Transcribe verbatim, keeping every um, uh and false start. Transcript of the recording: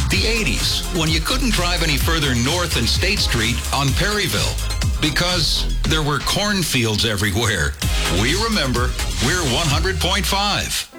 The eighties, when you couldn't drive any further north than State Street on Perryville because there were cornfields everywhere. We remember. We're one hundred point five.